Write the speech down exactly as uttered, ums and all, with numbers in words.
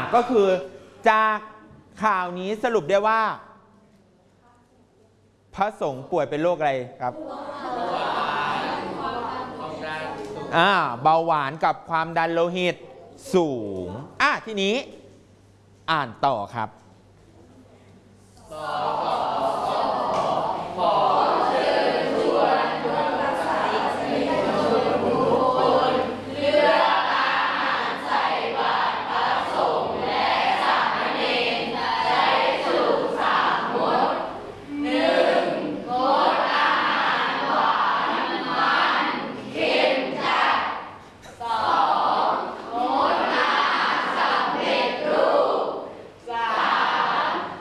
ก็คือจากข่าวนี้สรุปได้ว่าพระสงฆ์ป่วยเป็นโรคอะไรครับอ่าเบาหวานกับความดันโลหิตสูงอ่ะทีนี้อ่านต่อครับ